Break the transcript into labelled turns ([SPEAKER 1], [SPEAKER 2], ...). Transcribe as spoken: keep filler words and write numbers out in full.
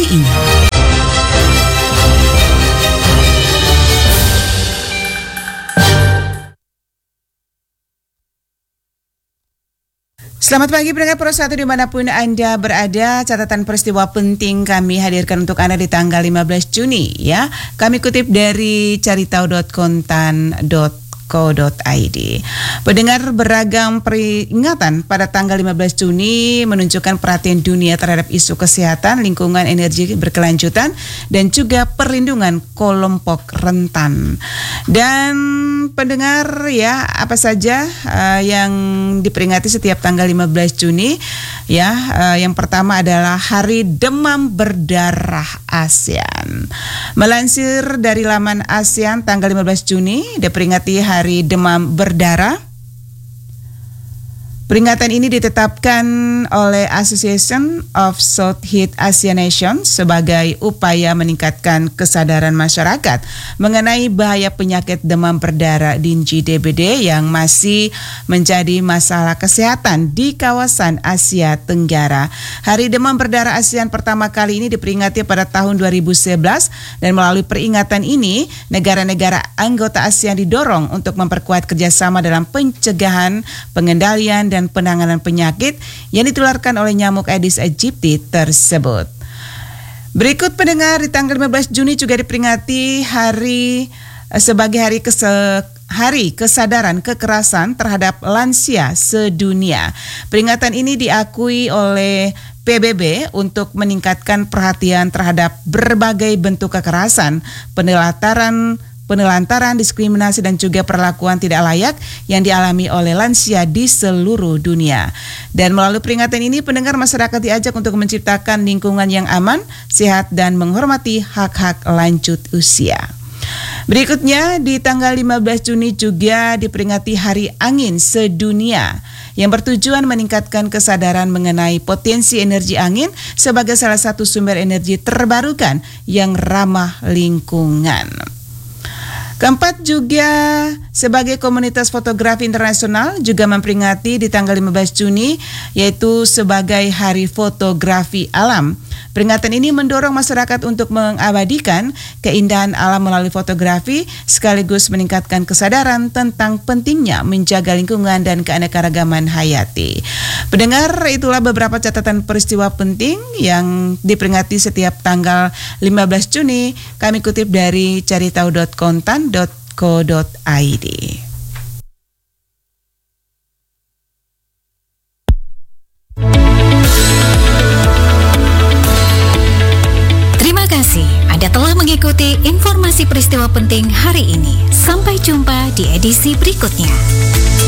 [SPEAKER 1] ini. Selamat pagi pendengar Pro satu dimanapun Anda berada. Catatan peristiwa penting kami hadirkan untuk Anda di tanggal lima belas Juni ya. Kami kutip dari caritau dot kontan dot co dot i d. Pendengar, beragam peringatan pada tanggal lima belas Juni menunjukkan perhatian dunia terhadap isu kesehatan, lingkungan, energi berkelanjutan, dan juga perlindungan kelompok rentan. Dan pendengar ya, apa saja uh, yang diperingati setiap tanggal lima belas Juni ya. Uh, yang pertama adalah Hari Demam Berdarah ASEAN. Melansir dari laman ASEAN, tanggal lima belas Juni diperingati Hari Demam Berdarah. Peringatan ini ditetapkan oleh Association of Southeast Asian Nations sebagai upaya meningkatkan kesadaran masyarakat mengenai bahaya penyakit demam berdarah D D B D yang masih menjadi masalah kesehatan di kawasan Asia Tenggara. Hari Demam Berdarah ASEAN pertama kali ini diperingati pada tahun dua ribu sebelas, dan melalui peringatan ini negara-negara anggota ASEAN didorong untuk memperkuat kerjasama dalam pencegahan, pengendalian, dan dan penanganan penyakit yang ditularkan oleh nyamuk Aedes aegypti tersebut. Berikut pendengar, di tanggal lima belas Juni juga diperingati hari sebagai hari kese, hari kesadaran kekerasan terhadap lansia sedunia. Peringatan ini diakui oleh P B B untuk meningkatkan perhatian terhadap berbagai bentuk kekerasan, penelantaran penelantaran, diskriminasi, dan juga perlakuan tidak layak yang dialami oleh lansia di seluruh dunia. Dan melalui peringatan ini, pendengar, masyarakat diajak untuk menciptakan lingkungan yang aman, sehat, dan menghormati hak-hak lanjut usia. Berikutnya, di tanggal lima belas Juni juga diperingati Hari Angin Sedunia yang bertujuan meningkatkan kesadaran mengenai potensi energi angin sebagai salah satu sumber energi terbarukan yang ramah lingkungan. Keempat, juga sebagai komunitas fotografi internasional juga memperingati di tanggal lima belas Juni yaitu sebagai Hari Fotografi Alam. Peringatan ini mendorong masyarakat untuk mengabadikan keindahan alam melalui fotografi sekaligus meningkatkan kesadaran tentang pentingnya menjaga lingkungan dan keanekaragaman hayati. Pendengar, itulah beberapa catatan peristiwa penting yang diperingati setiap tanggal lima belas Juni. Kami kutip dari caritau dot kontan dot co dot i d.
[SPEAKER 2] Terima kasih Anda telah mengikuti informasi peristiwa penting hari ini. Sampai jumpa di edisi berikutnya.